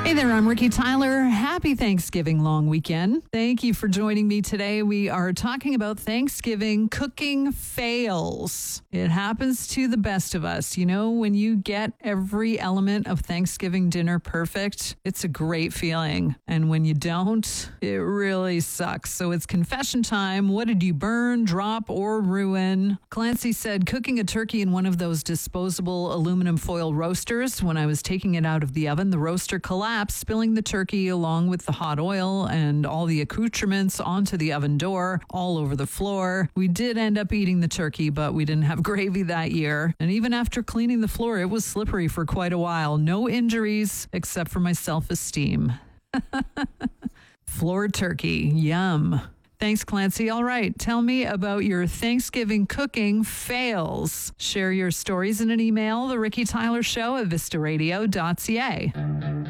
Hey there, I'm Ricky Tyler. Happy Thanksgiving long weekend. Thank you for joining me today. We are talking about Thanksgiving cooking fails. It happens to the best of us. You know, when you get every element of Thanksgiving dinner perfect, it's a great feeling. And when you don't, it really sucks. So it's confession time. What did you burn, drop, or ruin? Clancy said, cooking a turkey in one of those disposable aluminum foil roasters. When I was taking it out of the oven, the roaster collapsed, spilling the turkey along with the hot oil and all the accoutrements onto the oven door, all over the floor. We did end up eating the turkey, but we didn't have gravy that year. And even after cleaning the floor, it was slippery for quite a while. No injuries except for my self-esteem. Floor turkey. Yum. Thanks, Clancy. All right. Tell me about your Thanksgiving cooking fails. Share your stories in an email, The Ricky Tyler Show at vistaradio.ca.